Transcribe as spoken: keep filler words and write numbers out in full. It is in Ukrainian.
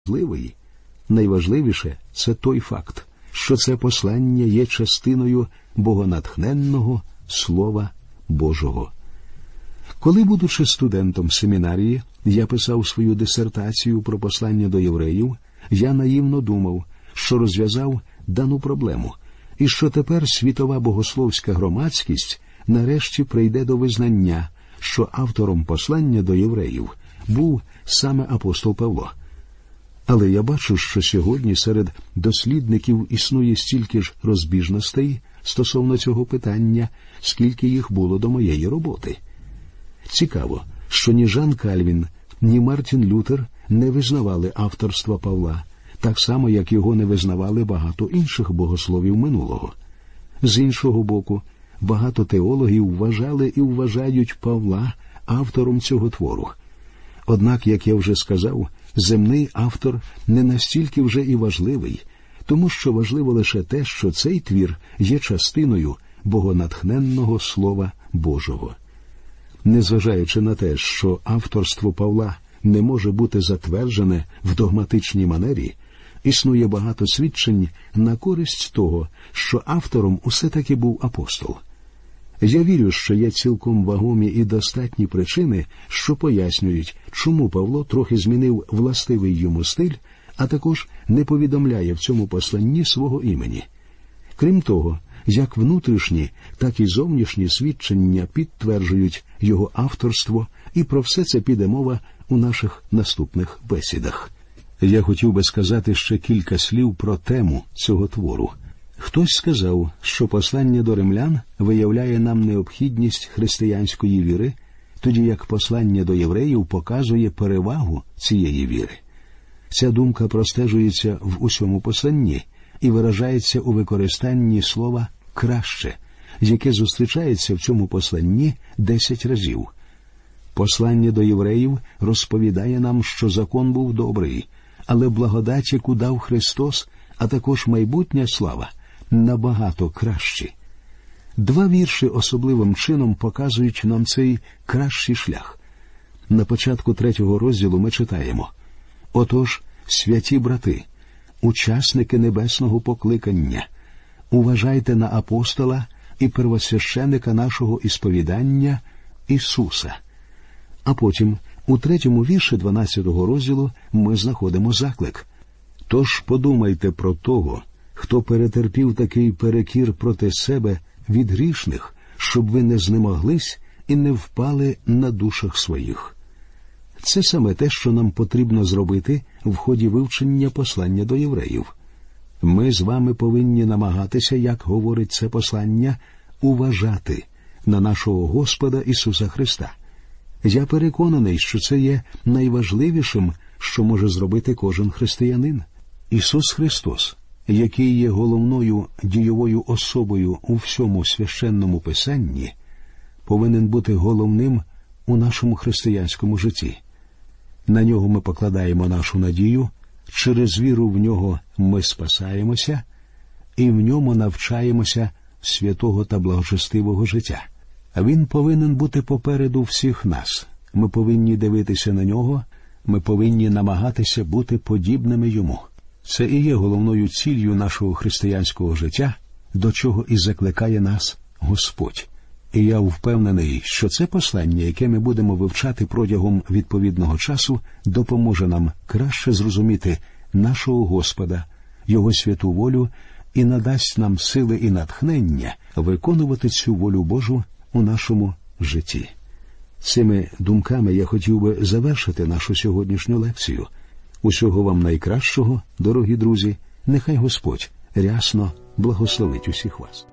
важливий. Найважливіше – це той факт, що це послання є частиною богонатхненного Слова Божого. Коли, будучи студентом семінарії, я писав свою дисертацію про послання до євреїв, я наївно думав, що розв'язав дану проблему, і що тепер світова богословська громадськість нарешті прийде до визнання, що автором послання до євреїв був саме апостол Павло. Але я бачу, що сьогодні серед дослідників існує стільки ж розбіжностей стосовно цього питання, скільки їх було до моєї роботи. Цікаво, що ні Жан Кальвін, ні Мартін Лютер не визнавали авторства Павла, так само, як його не визнавали багато інших богословів минулого. З іншого боку, багато теологів вважали і вважають Павла автором цього твору. Однак, як я вже сказав, земний автор не настільки вже і важливий, тому що важливо лише те, що цей твір є частиною богонатхненного Слова Божого. Незважаючи на те, що авторство Павла не може бути затверджене в догматичній манері, існує багато свідчень на користь того, що автором усе-таки був апостол. Я вірю, що є цілком вагомі і достатні причини, що пояснюють, чому Павло трохи змінив властивий йому стиль, а також не повідомляє в цьому посланні свого імені. Крім того, як внутрішні, так і зовнішні свідчення підтверджують його авторство, і про все це піде мова у наших наступних бесідах. Я хотів би сказати ще кілька слів про тему цього твору. Хтось сказав, що послання до римлян виявляє нам необхідність християнської віри, тоді як послання до євреїв показує перевагу цієї віри. Ця думка простежується в усьому посланні і виражається у використанні слова «краще», яке зустрічається в цьому посланні десять разів. Послання до євреїв розповідає нам, що закон був добрий, але благодать, яку дав Христос, а також майбутня слава, набагато кращі. Два вірші особливим чином показують нам цей кращий шлях. На початку третього розділу ми читаємо: «Отож, святі брати, учасники небесного покликання, уважайте на апостола і первосвященика нашого ісповідання Ісуса». А потім, у третьому вірші дванадцятого розділу, ми знаходимо заклик: «Тож подумайте про того, хто перетерпів такий перекір проти себе від грішних, щоб ви не знемоглись і не впали на душах своїх». Це саме те, що нам потрібно зробити в ході вивчення послання до євреїв. Ми з вами повинні намагатися, як говорить це послання, уважати на нашого Господа Ісуса Христа. Я переконаний, що це є найважливішим, що може зробити кожен християнин. Ісус Христос, який є головною дійовою особою у всьому священному писанні, повинен бути головним у нашому християнському житті. На нього ми покладаємо нашу надію, через віру в нього ми спасаємося, і в ньому навчаємося святого та благочестивого життя. А він повинен бути попереду всіх нас. Ми повинні дивитися на нього, ми повинні намагатися бути подібними йому. Це і є головною ціллю нашого християнського життя, до чого і закликає нас Господь. І я впевнений, що це послання, яке ми будемо вивчати протягом відповідного часу, допоможе нам краще зрозуміти нашого Господа, Його святу волю і надасть нам сили і натхнення виконувати цю волю Божу у нашому житті. Цими думками я хотів би завершити нашу сьогоднішню лекцію. Усього вам найкращого, дорогі друзі, нехай Господь рясно благословить усіх вас.